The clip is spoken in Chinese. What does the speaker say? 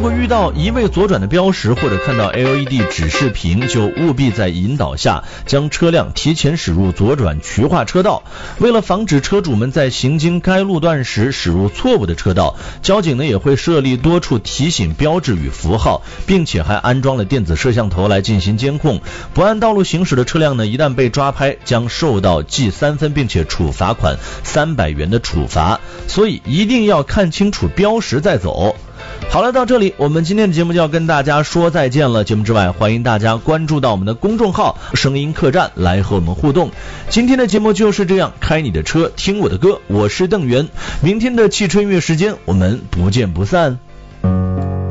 果遇到一味左转的标识或者看到 LED 指示屏，就务必在引导下将车辆提前驶入左转渠化车道。为了防止车主们在行经该路段时驶入错误的车道，交警呢也会设立多处提醒标志与符号，并且还安装了电子摄像头来进行监控。不按道路行驶的车辆呢，一旦被抓拍，将受到记3分并且处罚款300元的处罚。所以一定要看清楚标识再走。好了，到这里我们今天的节目就要跟大家说再见了。节目之外，欢迎大家关注到我们的公众号声音客栈来和我们互动。今天的节目就是这样，开你的车听我的歌，我是邓源。明天的汽车音乐时间我们不见不散。